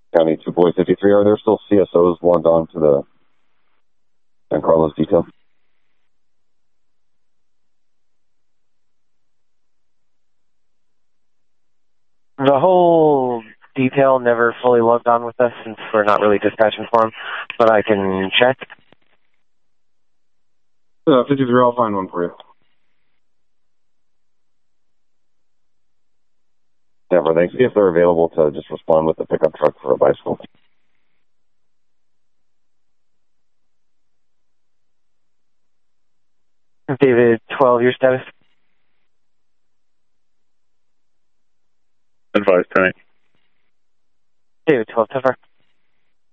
County 2 Boy 53, are there still CSOs logged on to the San Carlos detail? The whole detail never fully logged on with us since we're not really dispatching for them, but I can check. 53, I'll find one for you. Never. Thanks. See if they're available to just respond with the pickup truck for a bicycle. David 12, your status? Advised, 10. David 12, so far.